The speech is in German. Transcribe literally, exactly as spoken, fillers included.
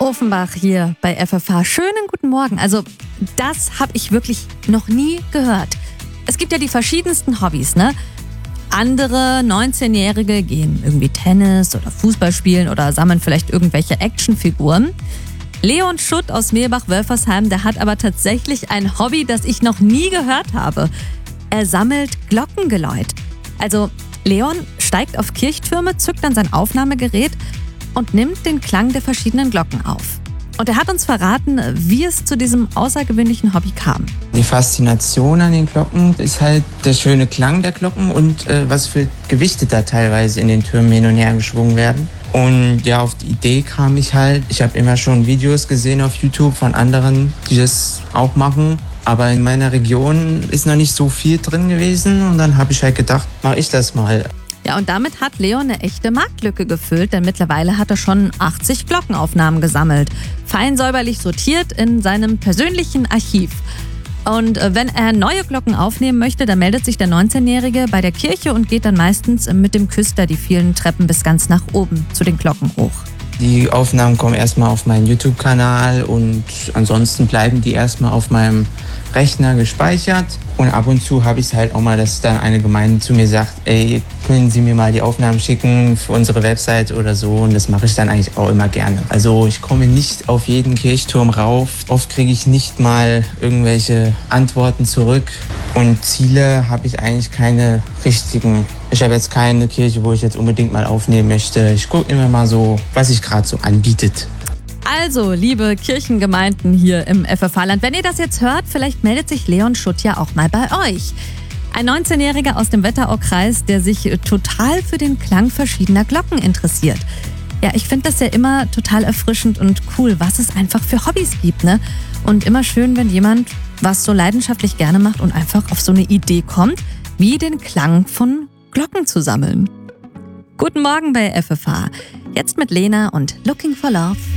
Ofenbach hier bei F F H. Schönen guten Morgen. Also das habe ich wirklich noch nie gehört. Es gibt ja die verschiedensten Hobbys, ne? Andere neunzehnjährige gehen irgendwie Tennis oder Fußball spielen oder sammeln vielleicht irgendwelche Actionfiguren. Leon Schutt aus Meerbach-Wölfersheim, der hat aber tatsächlich ein Hobby, das ich noch nie gehört habe. Er sammelt Glockengeläut. Also Leon steigt auf Kirchtürme, zückt dann sein Aufnahmegerät und nimmt den Klang der verschiedenen Glocken auf. Und er hat uns verraten, wie es zu diesem außergewöhnlichen Hobby kam. Die Faszination an den Glocken ist halt der schöne Klang der Glocken und äh, was für Gewichte da teilweise in den Türmen hin und her geschwungen werden. Und ja, auf die Idee kam ich halt. Ich habe immer schon Videos gesehen auf YouTube von anderen, die das auch machen. Aber in meiner Region ist noch nicht so viel drin gewesen. Und dann habe ich halt gedacht, mache ich das mal. Ja, und damit hat Leon eine echte Marktlücke gefüllt, denn mittlerweile hat er schon achtzig Glockenaufnahmen gesammelt. Fein säuberlich sortiert in seinem persönlichen Archiv. Und wenn er neue Glocken aufnehmen möchte, dann meldet sich der neunzehnjährige bei der Kirche und geht dann meistens mit dem Küster die vielen Treppen bis ganz nach oben zu den Glocken hoch. Die Aufnahmen kommen erstmal auf meinen YouTube-Kanal und ansonsten bleiben die erstmal auf meinem Rechner gespeichert. Und ab und zu habe ich es halt auch mal, dass dann eine Gemeinde zu mir sagt, ey, können Sie mir mal die Aufnahmen schicken für unsere Website oder so. Und das mache ich dann eigentlich auch immer gerne. Also ich komme nicht auf jeden Kirchturm rauf. Oft kriege ich nicht mal irgendwelche Antworten zurück. Und Ziele habe ich eigentlich keine richtigen. Ich habe jetzt keine Kirche, wo ich jetzt unbedingt mal aufnehmen möchte. Ich gucke immer mal so, was sich gerade so anbietet. Also, liebe Kirchengemeinden hier im F F H-Land, wenn ihr das jetzt hört, vielleicht meldet sich Leon Schutt ja auch mal bei euch. Ein neunzehnjähriger aus dem Wetteraukreis, der sich total für den Klang verschiedener Glocken interessiert. Ja, ich finde das ja immer total erfrischend und cool, was es einfach für Hobbys gibt, ne? Und immer schön, wenn jemand was so leidenschaftlich gerne macht und einfach auf so eine Idee kommt, wie den Klang von Glocken zu sammeln. Guten Morgen bei F F H. Jetzt mit Lena und Looking for Love.